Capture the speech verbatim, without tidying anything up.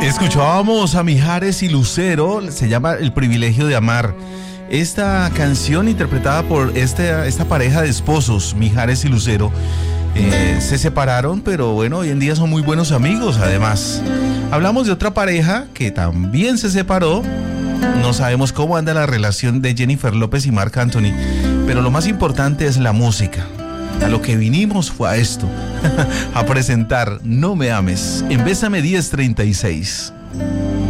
Escuchábamos a Mijares y Lucero, se llama El privilegio de amar. Esta canción interpretada por este, esta pareja de esposos, Mijares y Lucero, eh, se separaron, pero bueno, hoy en día son muy buenos amigos además. Hablamos de otra pareja que también se separó. No sabemos cómo anda la relación de Jennifer López y Marc Anthony, pero lo más importante es la música. A lo que vinimos fue a esto, a presentar No Me Ames en Bésame diez treinta y seis.